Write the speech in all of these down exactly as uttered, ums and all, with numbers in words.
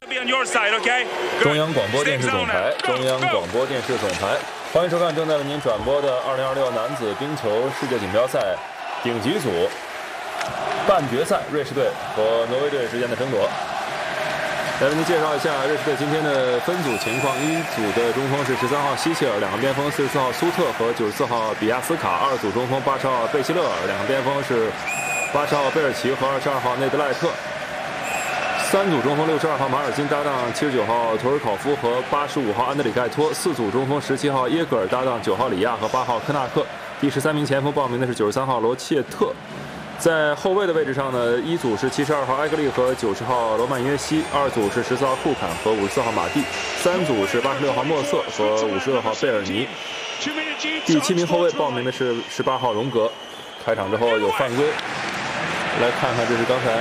中央广播电视总台，中央广播电视总台，欢迎收看正在为您转播的二零二六男子冰球世界锦标赛顶级组半决赛，瑞士队和挪威队之间的争夺。来为您介绍一下瑞士队今天的分组情况。一组的中锋是十三号希切尔，两个边锋四十四号苏特和九十四号比亚斯卡。二组中锋八十号贝希勒尔，两个边锋是八十号贝尔奇和二十二号内德赖特。三组中锋六十二号马尔金搭档七十九号图尔考夫和八十五号安德里盖托。四组中锋十七号耶格尔搭档九号里亚和八号科纳克。第十三名前锋报名的是九十三号罗切特。在后卫的位置上呢，一组是七十二号埃格利和九十号罗曼约西，二组是十四号库坎和五十四号马蒂，三组是八十六号莫瑟和五十二号贝尔尼。第七名后卫报名的是十八号荣格。开场之后有犯规，来看看这是刚才。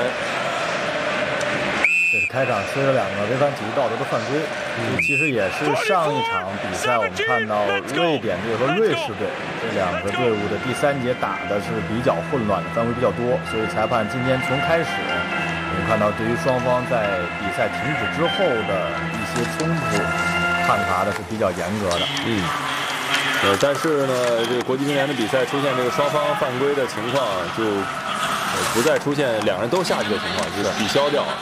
这是开场吹了两个违反体育道德的犯规，嗯，其实也是上一场比赛我们看到瑞典队和瑞士队这两个队伍的第三节打的是比较混乱的，犯规比较多，所以裁判今天从开始我们看到对于双方在比赛停止之后的一些冲突判罚的是比较严格的。 嗯，呃，但是呢，这个国际乒联的比赛出现这个双方犯规的情况，就不再出现两人都下去的情况，就是抵消掉。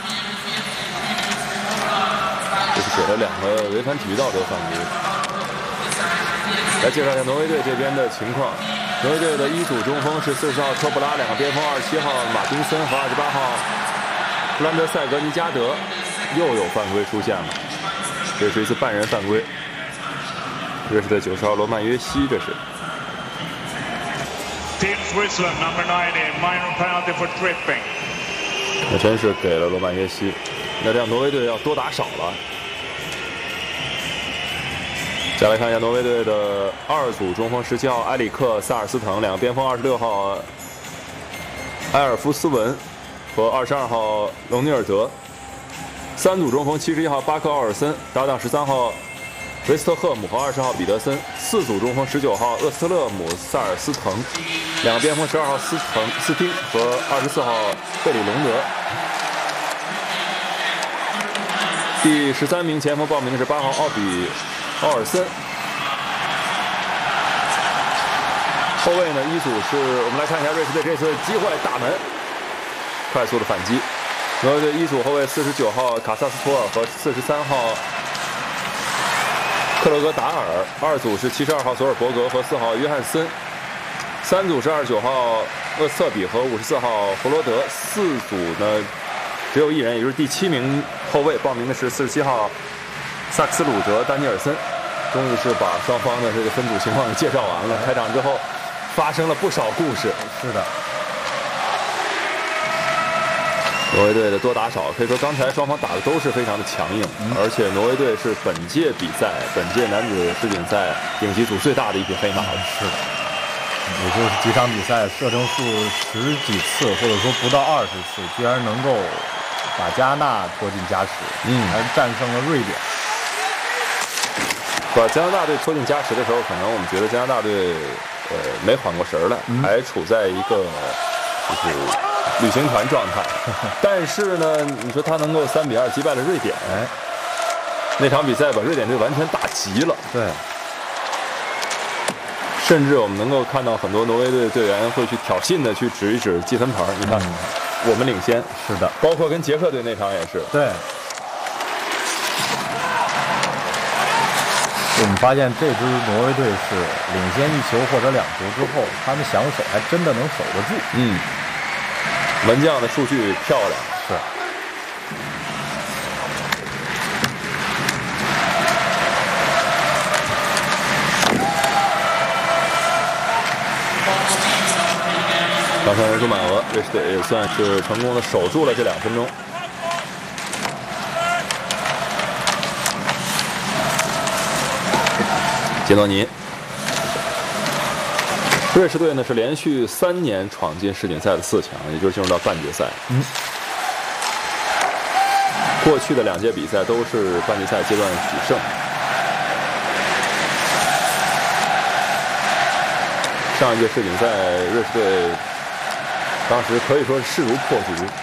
这是给了两个违反体育道德犯规。来介绍一下挪威队这边的情况。挪威队的一组中锋是四十号科布拉，两个边锋二十七号马丁森和二十八号布兰德塞格尼加德。又有犯规出现了，这是一次半人犯规。这是队九十号罗曼约西，这是。 Team Switzerland number ninety minor penalty for tripping。 那真是给了罗曼约西。那这样挪威队要多打少了。再来看一下挪威队的二组中锋十七号埃里克萨尔斯滕，两个边锋二十六号埃尔夫斯文和二十二号隆尼尔德。三组中锋七十一号巴克奥尔森搭档十三号维斯特赫姆和二十号彼得森。四组中锋十九号厄斯特勒姆萨尔斯滕，两个边锋十二号斯滕斯汀和二十四号贝里隆德。第十三名前锋报名的是八号奥比奥尔森。后卫呢，一组是我们来看一下瑞士队这次机会大门，快速的反击。挪威队一组后卫四十九号卡萨斯托尔和四十三号克罗格达尔，二组是七十二号索尔伯格和四号约翰森，三组是二十九号厄斯特比和五十四号弗罗德，四组呢只有一人，也就是第七名后卫报名的是四十七号萨克斯鲁德丹尼尔森。终于是把双方的这个分组情况介绍完了。开场之后发生了不少故事。 是的。 挪威队的多打少，可以说刚才双方打的都是非常的强硬，嗯、而且挪威队是本届比赛、本届男子世锦赛顶级组最大的一匹黑马。 是的，也就是几场比赛射程数十几次，或者说不到二十次，居然能够把加纳拖进加时，嗯，还战胜了瑞典。 把加拿大队拖进加时的时候，可能我们觉得加拿大队呃没缓过神来，嗯、还处在一个就是旅行团状态。但是呢，你说他能够三比二击败了瑞典，哎，那场比赛把瑞典队完全打急了。 对， 甚至我们能够看到很多挪威队的队员会去挑衅的去指一指积分牌，你看、嗯、我们领先。 是的， 包括跟捷克队那场也是。 对。我们发现这支挪威队是领先一球或者两球之后，他们想守还真的能守得住。 嗯，门将的数据漂亮。 是。 刚才人数满额，瑞士队也算是成功的守住了这两分钟。杰诺尼，瑞士队呢是连续三年闯进世锦赛的四强，也就是进入到半决赛。嗯，过去的两届比赛都是半决赛阶段取胜。上一届世锦赛，瑞士队当时可以说是势如破竹。